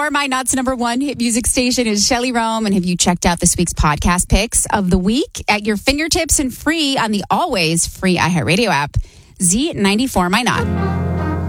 94, My Nuts number one hit music station is Shelley Rome. And have you checked out this week's podcast picks of the week at your fingertips and free on the always free iHeartRadio app? Z94 My Not.